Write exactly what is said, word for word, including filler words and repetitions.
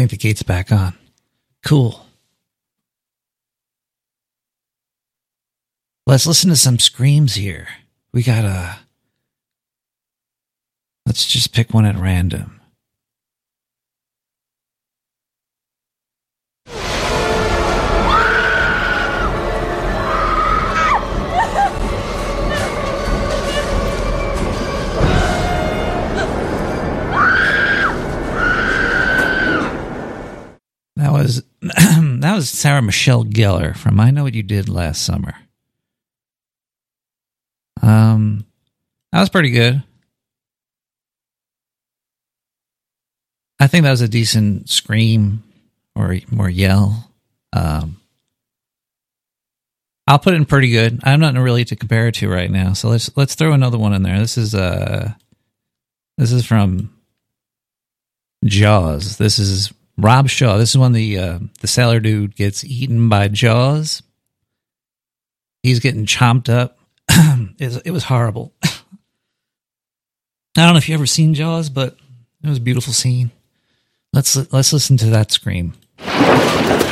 think the gate's back on. Cool. Let's listen to some screams here. We got a... Let's just pick one at random. That was that was Sarah Michelle Gellar from I Know What You Did Last Summer. Um, that was pretty good. I think that was a decent scream or or yell. Um, I'll put it in pretty good. I have nothing really to compare it to right now, so let's let's throw another one in there. This is uh, this is from Jaws. This is Rob Shaw. This is when the uh, the sailor dude gets eaten by Jaws. He's getting chomped up. it, was, it was horrible. I don't know if you ever seen Jaws, but it was a beautiful scene. Let's let's listen to that scream.